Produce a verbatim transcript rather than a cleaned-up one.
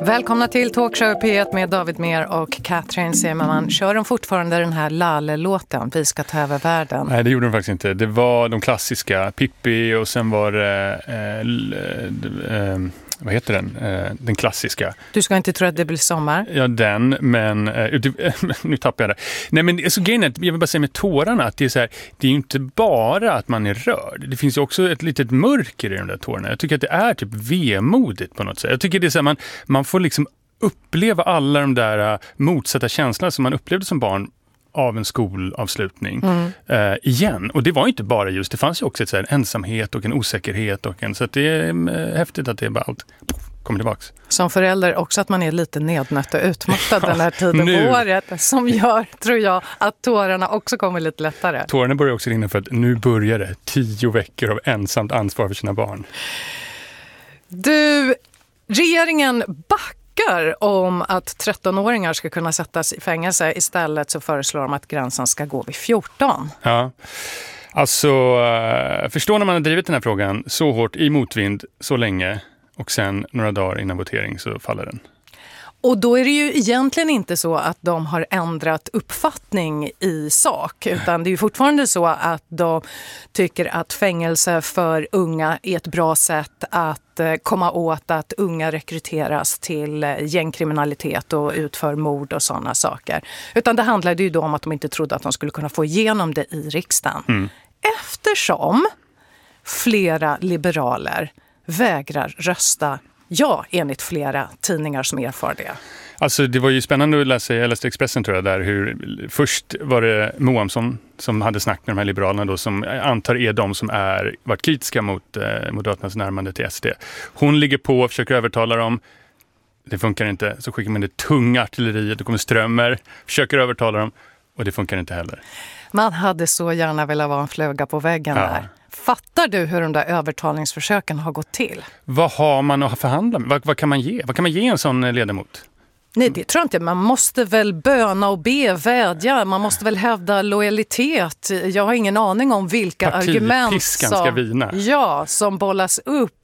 Välkomna till Talkshow P ett med David Mer och Katrin Semerman. Kör de fortfarande den här Lalle-låten, Vi ska ta över världen? Nej, det gjorde de faktiskt inte. Det var de klassiska, Pippi och sen var det, eh, eh, vad heter den? Eh, den klassiska. Du ska inte tro att det blir sommar? Ja, den, men eh, nu tappar jag det. Nej, men alltså, grejen är, jag vill bara säga med tårarna att det är så här, det är ju inte bara att man är rörd. Det finns ju också ett litet mörker i de där tårarna. Jag tycker att det är typ vemodigt på något sätt. Jag tycker det är så här, man, man får liksom uppleva alla de där uh, motsatta känslorna som man upplevde som barn av en skolavslutning mm. uh, igen. Och det var inte bara just, det fanns ju också ett så här, ensamhet och en osäkerhet. Och en, så att det är uh, häftigt att det bara allt kommer tillbaks. Som förälder också att man är lite nednött och utmattad den här tiden på året som gör, tror jag, att tårarna också kommer lite lättare. Tårarna börjar också rinna för att nu börjar det tio veckor av ensamt ansvar för sina barn. Du, regeringen backar om att trettonåringar ska kunna sättas i fängelse. Istället så föreslår de att gränsen ska gå vid fjorton. Ja, alltså förstå när man har drivit den här frågan så hårt i motvind så länge och sen några dagar innan votering så faller den. Och då är det ju egentligen inte så att de har ändrat uppfattning i sak, utan det är ju fortfarande så att de tycker att fängelse för unga är ett bra sätt att komma åt att unga rekryteras till gängkriminalitet och utför mord och sådana saker. Utan det handlade ju då om att de inte trodde att de skulle kunna få igenom det i riksdagen. Mm. Eftersom flera liberaler vägrar rösta ja, enligt flera tidningar som erfar det. Alltså det var ju spännande att läsa, jag läste Expressen tror jag där, hur först var det Moamsson som hade snack med de här liberalerna då, som antar är de som är varit kritiska mot eh, Moderaternas närmande till S D. Hon ligger på och försöker övertala dem. Det funkar inte, så skickar man det tunga artilleriet, det kommer strömmer, försöker övertala dem och det funkar inte heller. Man hade så gärna velat vara en fluga på väggen ja. där. Fattar du hur de där övertalningsförsöken har gått till? Vad har man att förhandla med? Vad, vad kan man ge? Vad kan man ge en sån ledamot? Nej, det tror jag inte. Man måste väl böna och be, vädja. Man måste väl hävda lojalitet. Jag har ingen aning om vilka argument som, ska vina. Ja, som bollas upp